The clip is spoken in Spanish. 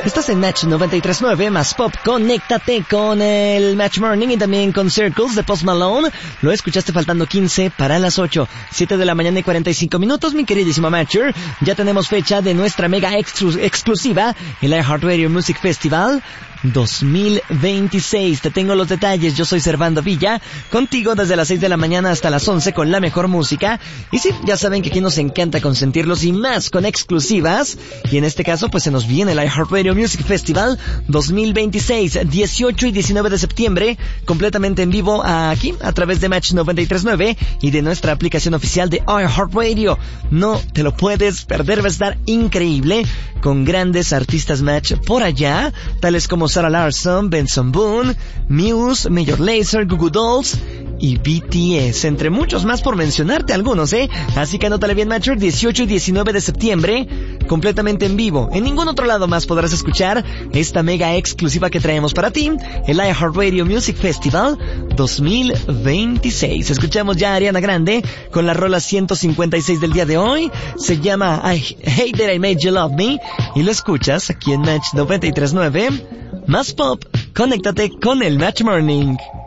Estás en Match 93.9, más pop. Conéctate con el Match Morning y también con Circles de Post Malone. Lo escuchaste faltando 15 para las 8. 7 de la mañana y 45 minutos, mi queridísimo Matcher. Ya tenemos fecha de nuestra mega exclusiva, el iHeartRadio Music Festival 2026. Te tengo los detalles. Yo soy Servando Villa, contigo desde las 6 de la mañana hasta las 11 con la mejor música. Y sí, ya saben que aquí nos encanta consentirlos y más con exclusivas. Y en este caso, pues se nos viene el iHeartRadio Music Festival 2026, 18 y 19 de septiembre, completamente en vivo aquí, a través de Match 93.9 y de nuestra aplicación oficial de iHeartRadio. No te lo puedes perder, va a estar increíble, con grandes artistas Match por allá, tales como Sarah Larsson, Benson Boone, Muse, Major Lazer, Goo Goo Dolls y BTS, entre muchos más por mencionarte algunos, Así que anótale bien, Matcher, 18 y 19 de septiembre, completamente en vivo. En ningún otro lado más podrás escuchar esta mega exclusiva que traemos para ti, el iHeartRadio Music Festival 2026. Escuchamos ya a Ariana Grande con la rola 156 del día de hoy. Se llama I Hate That I Made You Love Me y lo escuchas aquí en Match 93.9. Más pop, conéctate con el Match Morning.